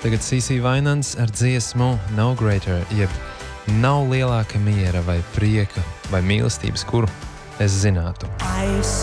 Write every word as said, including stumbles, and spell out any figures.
Tagad C C Winans ar dziesmu No Greater, jeb nav lielāka miera vai prieka vai mīlestības, kuru es zinātu. I